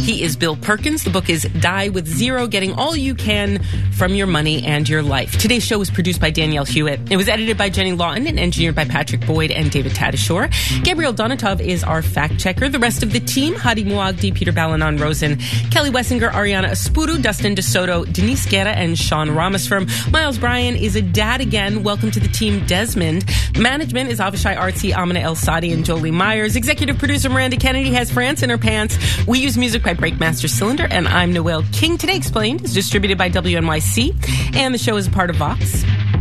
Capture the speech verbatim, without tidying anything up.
He is Bill Perkins. The book is Die with Zero, Getting All You Can from Your Money and Your Life. Today's show was produced by Danielle Hewitt. It was edited by Jenny Lawton and engineered by Patrick Boyd and David Tadashore. Gabriel Donatov is our fact checker. The rest of the team, Hadi Muagdi, Peter Balanon Rosen, Kelly Wessinger, Ariana Espuru, Dustin DeSoto, Denise Guerra, and Sean Ramasfirm. Miles Bryan is a dad again. Welcome to the team, Desmond. Management is Avishai Artsy, Amina El Sadi, and Jolie Myers. Executive producer Miranda Kennedy has France in her pants. We use music by Breakmaster Cylinder, and I'm Noelle King. Today Explained is distributed by W N Y C, and the show is a part of Vox.